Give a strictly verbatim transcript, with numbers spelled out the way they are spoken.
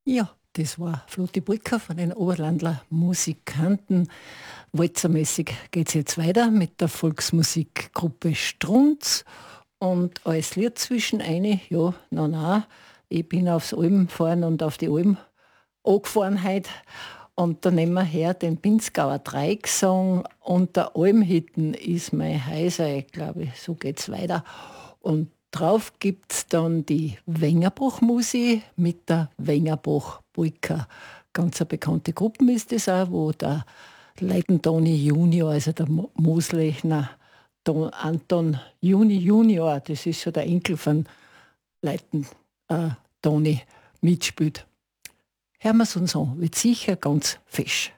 Ja, das war Flotti Brücker von den Oberlandler Musikanten. Walzermäßig geht es jetzt weiter mit der Volksmusikgruppe Strunz. Und als Lied zwischen eine, ja, na na, ich bin aufs Alm gefahren und auf die Alm angefahren heute. Und da nehmen wir her den Pinzgauer Dreiecksong und der Almhitten ist mein Häuser, glaube ich, so geht's weiter. Und drauf gibt's dann die Wengerbruch-Musi mit der Wengerbruch-Polka. Ganz eine bekannte Gruppe ist das auch, wo der Leitentoni Junior, also der Mo- Moslechner Don Anton Juni Junior, das ist so der Enkel von Leiten äh, Toni, mitspielt. Hören wir es uns an, wird sicher ganz fesch.